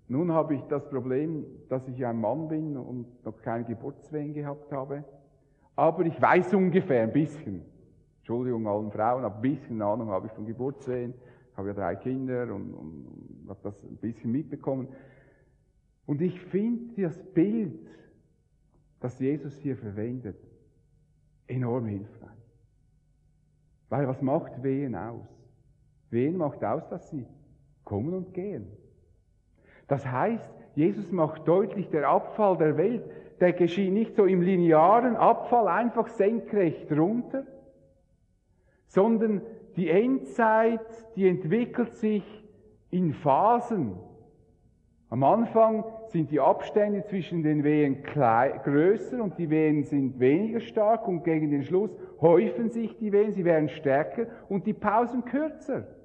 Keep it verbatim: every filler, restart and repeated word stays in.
Nun habe ich das Problem, dass ich ein Mann bin und noch keine Geburtswehen gehabt habe. Aber ich weiß ungefähr ein bisschen, Entschuldigung allen Frauen, aber ein bisschen Ahnung habe ich von Geburtswehen. Ich habe ja drei Kinder und, und, und habe das ein bisschen mitbekommen. Und ich finde das Bild, das Jesus hier verwendet, enorm hilfreich. Weil was macht Wehen aus? Wehen macht aus, dass sie kommen und gehen. Das heißt, Jesus macht deutlich, der Abfall der Welt, der geschieht nicht so im linearen Abfall einfach senkrecht runter, sondern die Endzeit, die entwickelt sich in Phasen. Am Anfang sind die Abstände zwischen den Wehen größer und die Wehen sind weniger stark und gegen den Schluss häufen sich die Wehen, sie werden stärker und die Pausen kürzer.